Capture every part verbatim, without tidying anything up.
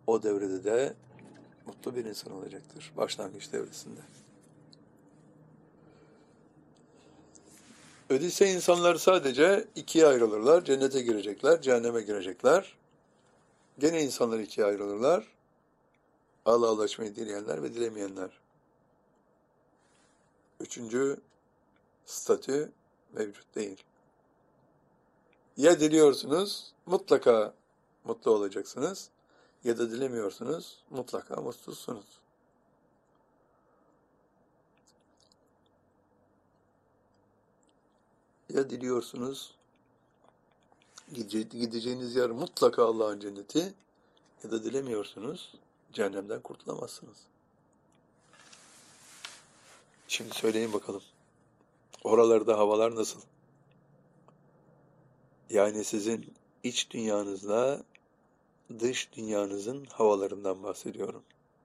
o devrede de mutlu bir insan olacaktır. Başlangıç devresinde. Öyleyse insanlar sadece ikiye ayrılırlar. Cennete girecekler, cehenneme girecekler. Gene insanlar ikiye ayrılırlar. Allah'a ulaşmayı dileyenler ve dilemeyenler. Üçüncü statü mevcut değil. Ya diliyorsunuz, mutlaka mutlu olacaksınız. Ya da dilemiyorsunuz, mutlaka mutsuzsunuz. Ya diliyorsunuz, gideceğiniz yer mutlaka Allah'ın cenneti, ya da dilemiyorsunuz, cehennemden kurtulamazsınız. Şimdi söyleyin bakalım, oralarda havalar nasıl? Yani sizin iç dünyanızla dış dünyanızın havalarından bahsediyorum.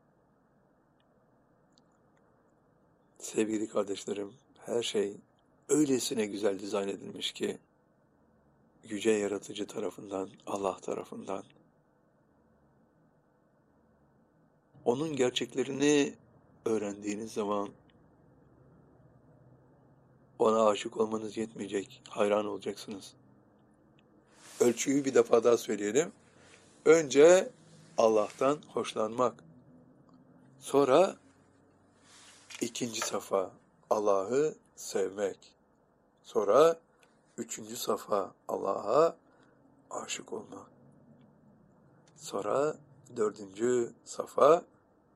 Sevgili kardeşlerim, her şey öylesine güzel dizayn edilmiş ki, yüce yaratıcı tarafından, Allah tarafından. Onun gerçeklerini öğrendiğiniz zaman ona aşık olmanız yetmeyecek, hayran olacaksınız. Ölçüyü bir defa daha söyleyelim. Önce Allah'tan hoşlanmak. Sonra ikinci safa Allah'ı sevmek. Sonra üçüncü safa Allah'a aşık olmak. Sonra dördüncü safa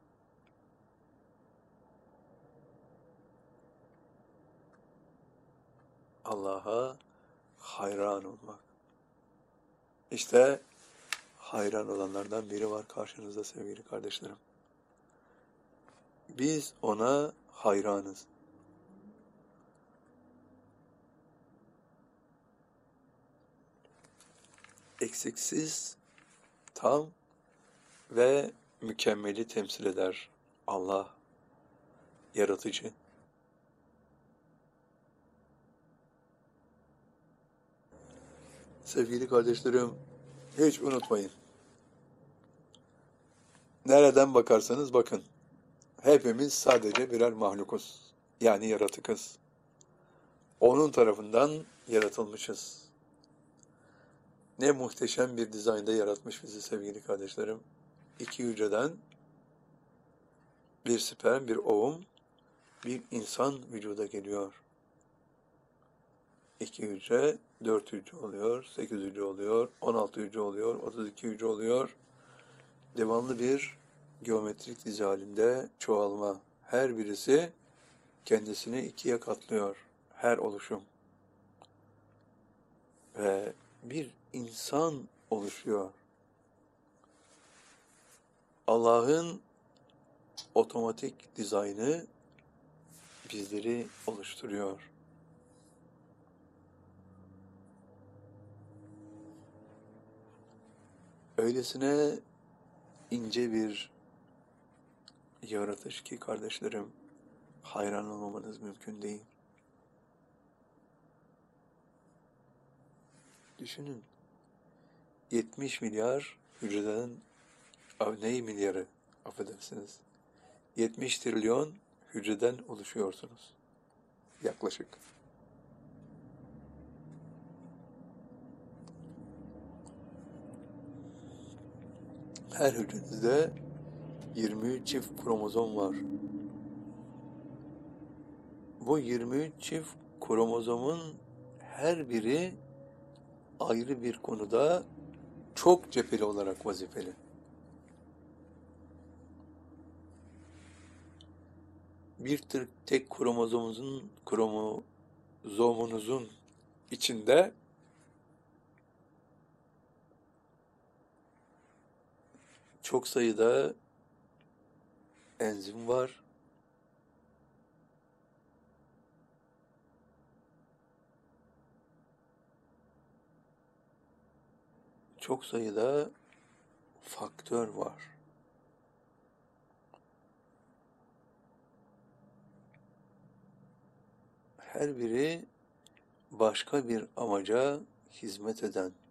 Allah'a hayran olmak. İşte hayran olanlardan biri var karşınızda sevgili kardeşlerim. Biz ona hayranız. Eksiksiz, tam ve mükemmeli temsil eder Allah, yaratıcı. Sevgili kardeşlerim, hiç unutmayın. Nereden bakarsanız bakın, hepimiz sadece birer mahlukuz. Yani yaratıkız. Onun tarafından yaratılmışız. Ne muhteşem bir dizaynda yaratmış bizi sevgili kardeşlerim. İki hücreden bir sperm, bir ovum, bir insan vücuda geliyor. İki hücre, dört hücre oluyor, sekiz hücre oluyor, on altı hücre oluyor, otuz iki hücre oluyor. Devamlı bir geometrik dizi halinde çoğalma. Her birisi kendisini ikiye katlıyor. Her oluşum. Ve bir insan oluşuyor. Allah'ın otomatik dizaynı bizleri oluşturuyor. Öylesine ince bir yaratış ki kardeşlerim, hayran olmamanız mümkün değil. Düşünün, yetmiş milyar hücreden, neyi milyarı, affedersiniz, yetmiş trilyon hücreden oluşuyorsunuz. Yaklaşık. Her hücrenizde yirmi üç çift kromozom var. Bu yirmi üç çift kromozomun her biri ayrı bir konuda çok cepheli olarak vazifeli. Bir tek kromozomunuzun, kromozomunuzun içinde çok sayıda enzim var. Çok sayıda faktör var. Her biri başka bir amaca hizmet eden